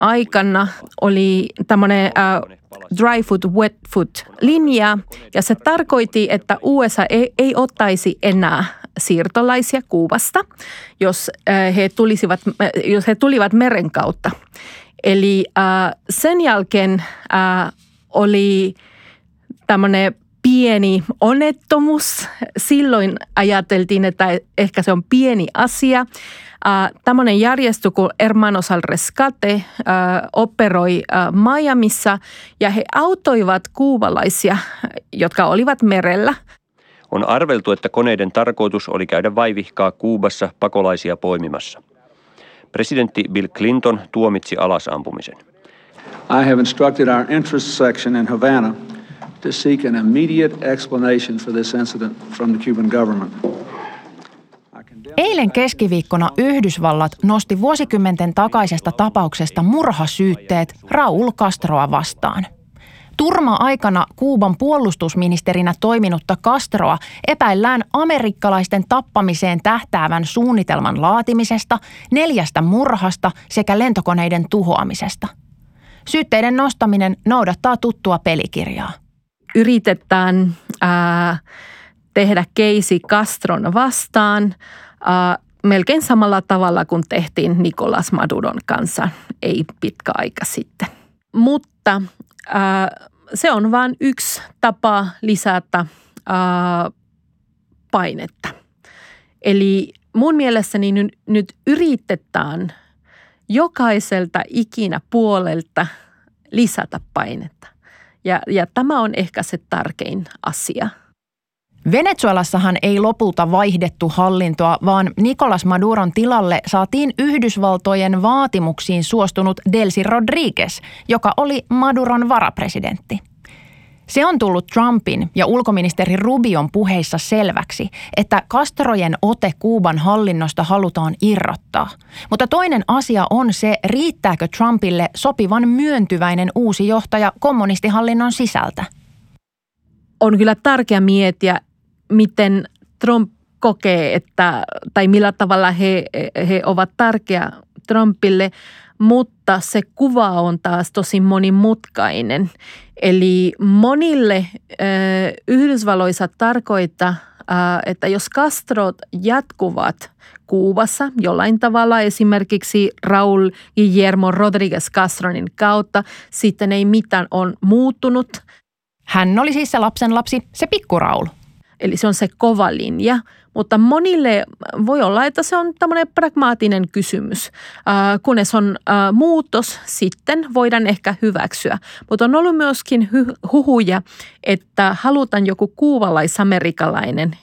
aikana oli tämmöinen dry food, wet food linja, ja se tarkoitti, että USA ei ottaisi enää siirtolaisia Kuubasta, jos he tulivat meren kautta. Eli sen jälkeen oli tämmöinen pieni onnettomuus. Silloin ajateltiin, että ehkä se on pieni asia. Tämmöinen järjestö kuin Hermanos al Rescate operoi Miamissa ja he autoivat kuubalaisia, jotka olivat merellä. On arveltu, että koneiden tarkoitus oli käydä vaivihkaa Kuubassa pakolaisia poimimassa. Presidentti Bill Clinton tuomitsi alasampumisen. I have instructed our interest section in Havana to seek an immediate explanation for this incident from the Cuban government. Eilen keskiviikkona Yhdysvallat nosti vuosikymmenten takaisesta tapauksesta murhasyytteet Raúl Castroa vastaan. Turma-aikana Kuuban puolustusministerinä toiminutta Castroa epäillään amerikkalaisten tappamiseen tähtäävän suunnitelman laatimisesta, 4 murhasta sekä lentokoneiden tuhoamisesta. Syytteiden nostaminen noudattaa tuttua pelikirjaa. Yritetään tehdä keisi Castron vastaan melkein samalla tavalla kuin tehtiin Nicolás Maduron kanssa ei pitkä aika sitten. Mutta se on vain yksi tapa lisätä painetta. Eli mun mielestäni nyt yritetään jokaiselta ikinä puolelta lisätä painetta. Ja tämä on ehkä se tärkein asia. Venezuelassahan ei lopulta vaihdettu hallintoa, vaan Nicolás Maduron tilalle saatiin Yhdysvaltojen vaatimuksiin suostunut Delcy Rodríguez, joka oli Maduron varapresidentti. Se on tullut Trumpin ja ulkoministeri Rubion puheissa selväksi, että Castrojen ote Kuuban hallinnosta halutaan irrottaa. Mutta toinen asia on se, riittääkö Trumpille sopivan myöntyväinen uusi johtaja kommunistihallinnon sisältä. On kyllä tärkeää miettiä, miten Trump kokee, tai millä tavalla he ovat tärkeä Trumpille, mutta se kuva on taas tosi monimutkainen. Eli monille Yhdysvalloissa tarkoittaa, että jos Castrot jatkuvat Kuubassa jollain tavalla, esimerkiksi Raúl Guillermo Rodríguez Castronin kautta, sitten ei mitään on muuttunut. Hän oli siis se lapsenlapsi, se pikku Raúl. Eli se on se kova linja, mutta monille voi olla, että se on tämmöinen pragmaattinen kysymys. Kunnes on muutos, sitten voidaan ehkä hyväksyä. Mutta on ollut myöskin huhuja, että halutaan joku kuubalais-amerikkalainen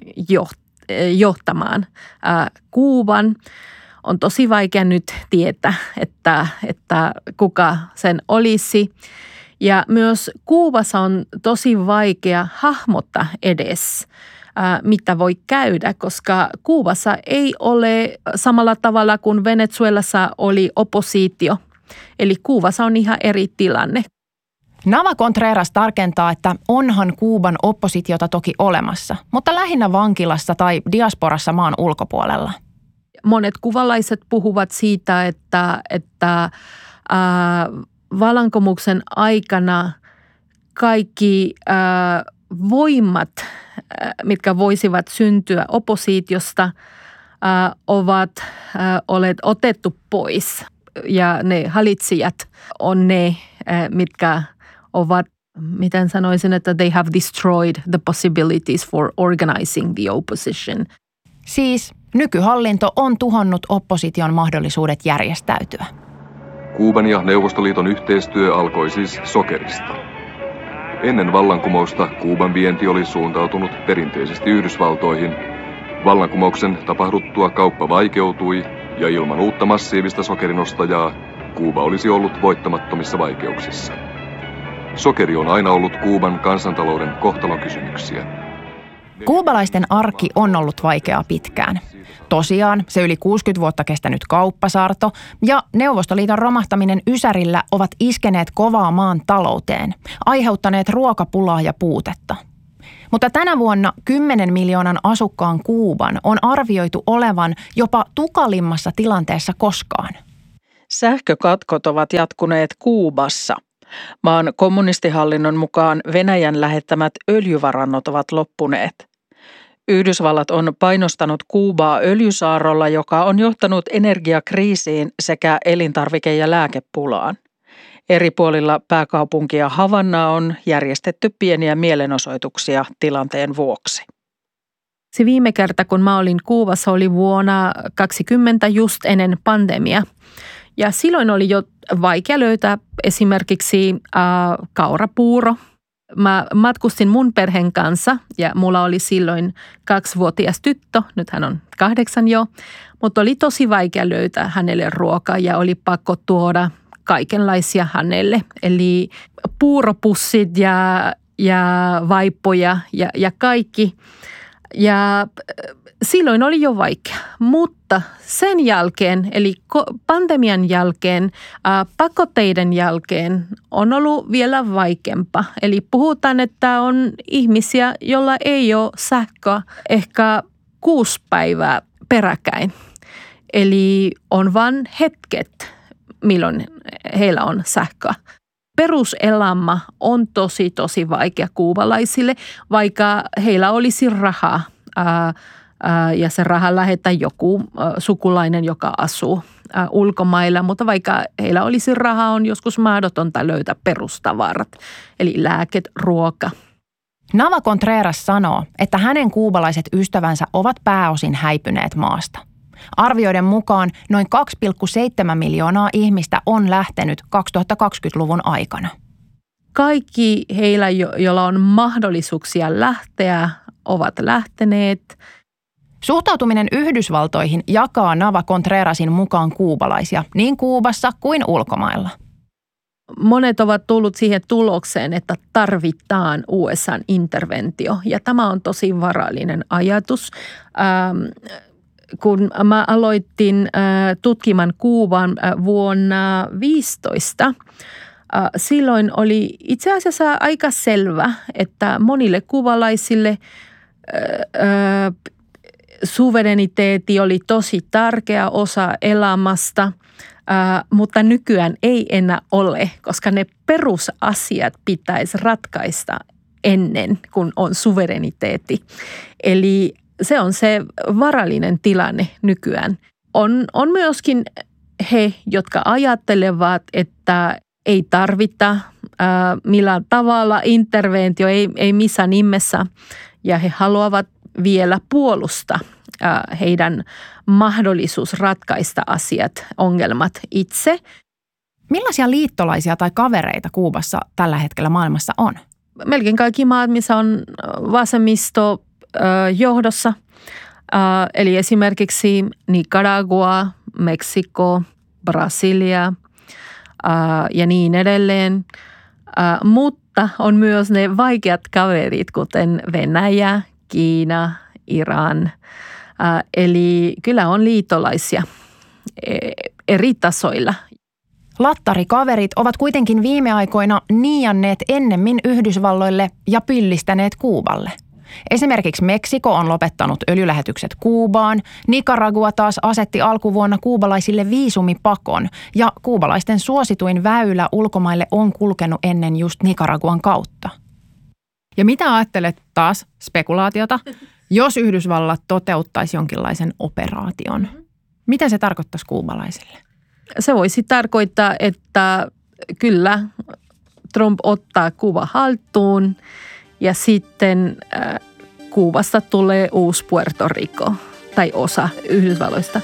johtamaan Kuuban. On tosi vaikea nyt tietää, että kuka sen olisi. Ja myös Kuubassa on tosi vaikea hahmottaa edes, mitä voi käydä, koska Kuubassa ei ole samalla tavalla kuin Venezuelassa oli oppositio. Eli Kuubassa on ihan eri tilanne. Nava Contreras tarkentaa, että onhan Kuuban oppositiota toki olemassa, mutta lähinnä vankilassa tai diasporassa maan ulkopuolella. Monet kuvalaiset puhuvat siitä, että vallankumouksen aikana kaikki voimat, mitkä voisivat syntyä oppositiosta, ovat olleet otettu pois. Ja ne hallitsijat on ne, mitkä ovat, miten sanoisin, että they have destroyed the possibilities for organizing the opposition. Siis nykyhallinto on tuhonnut opposition mahdollisuudet järjestäytyä. Kuuban ja Neuvostoliiton yhteistyö alkoi siis sokerista. Ennen vallankumousta Kuuban vienti oli suuntautunut perinteisesti Yhdysvaltoihin. Vallankumouksen tapahduttua kauppa vaikeutui ja ilman uutta massiivista sokerinostajaa Kuuba olisi ollut voittamattomissa vaikeuksissa. Sokeri on aina ollut Kuuban kansantalouden kohtalonkysymyksiä. Kuubalaisten arki on ollut vaikeaa pitkään. Tosiaan se yli 60 vuotta kestänyt kauppasaarto ja Neuvostoliiton romahtaminen ysärillä ovat iskeneet kovaa maan talouteen, aiheuttaneet ruokapulaa ja puutetta. Mutta tänä vuonna 10 miljoonan asukkaan Kuuban on arvioitu olevan jopa tukalimmassa tilanteessa koskaan. Sähkökatkot ovat jatkuneet Kuubassa. Maan kommunistihallinnon mukaan Venäjän lähettämät öljyvarannot ovat loppuneet. Yhdysvallat on painostanut Kuubaa öljysaarrolla, joka on johtanut energiakriisiin sekä elintarvike- ja lääkepulaan. Eri puolilla pääkaupunkia Havannaa on järjestetty pieniä mielenosoituksia tilanteen vuoksi. Se viime kerta, kun mä olin Kuubassa, oli vuonna 2020 just ennen pandemia. Ja silloin oli jo vaikea löytää esimerkiksi kaurapuuro. Mä matkustin mun perheen kanssa ja mulla oli silloin 2-vuotias tyttö, nyt hän on 8 jo. Mutta oli tosi vaikea löytää hänelle ruokaa ja oli pakko tuoda kaikenlaisia hänelle. Eli puuropussit ja vaippoja ja kaikki. Ja silloin oli jo vaikea, mutta sen jälkeen, eli pandemian jälkeen, pakotteiden jälkeen on ollut vielä vaikeampaa. Eli puhutaan, että on ihmisiä, joilla ei ole sähköä ehkä 6 päivää peräkkäin. Eli on vain hetket, milloin heillä on sähköä. Peruselämä on tosi vaikea kuubalaisille, vaikka heillä olisi rahaa ja se raha lähettää joku sukulainen, joka asuu ulkomailla. Mutta vaikka heillä olisi rahaa, on joskus mahdotonta löytää perustavarat, eli lääket, ruoka. Nava Contreras sanoo, että hänen kuubalaiset ystävänsä ovat pääosin häipyneet maasta. Arvioiden mukaan noin 2,7 miljoonaa ihmistä on lähtenyt 2020-luvun aikana. Kaikki heillä, joilla on mahdollisuuksia lähteä, ovat lähteneet. Suhtautuminen Yhdysvaltoihin jakaa Nava Contrerasin mukaan kuubalaisia niin Kuubassa kuin ulkomailla. Monet ovat tullut siihen tulokseen, että tarvitaan USA:n interventio ja tämä on tosi varallinen ajatus. Kun mä aloitin tutkimaan Kuuban vuonna 2015, silloin oli itse asiassa aika selvä, että monille kuubalaisille suvereniteetti oli tosi tärkeä osa elämästä, mutta nykyään ei enää ole, koska ne perusasiat pitäisi ratkaista ennen kuin on suvereniteetti. Eli se on se varallinen tilanne nykyään. On myöskin he, jotka ajattelevat, että ei tarvita millään tavalla interventio, ei missään nimessä. Ja he haluavat vielä puolustaa heidän mahdollisuus ratkaista asiat, ongelmat itse. Millaisia liittolaisia tai kavereita Kuubassa tällä hetkellä maailmassa on? Melkein kaikki maat, missä on vasemmisto johdossa, eli esimerkiksi Nicaragua, Meksiko, Brasilia ja niin edelleen. Mutta on myös ne vaikeat kaverit, kuten Venäjä, Kiina, Iran. Eli kyllä on liittolaisia eri tasoilla. Lattarikaverit ovat kuitenkin viime aikoina niianneet ennemmin Yhdysvalloille ja pyllistäneet Kuuballe. Esimerkiksi Meksiko on lopettanut öljylähetykset Kuubaan, Nicaragua taas asetti alkuvuonna kuubalaisille viisumipakon ja kuubalaisten suosituin väylä ulkomaille on kulkenut ennen just Nicaraguan kautta. Ja mitä ajattelet taas, spekulaatiota, jos Yhdysvallat toteuttaisi jonkinlaisen operaation? Mitä se tarkoittaisi kuubalaisille? Se voisi tarkoittaa, että kyllä Trump ottaa Kuuba haltuun ja sitten Kuubasta tulee uusi Puerto Rico tai osa Yhdysvalloista.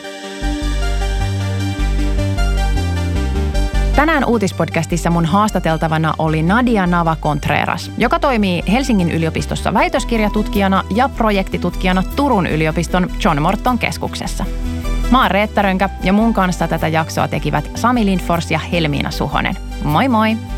Tänään uutispodcastissa mun haastateltavana oli Nadia Nava Contreras, joka toimii Helsingin yliopistossa väitöskirjatutkijana ja projektitutkijana Turun yliopiston John Morton keskuksessa. Mä oon Reetta Rönkä ja mun kanssa tätä jaksoa tekivät Sami Lindfors ja Helmiina Suhonen. Moi moi!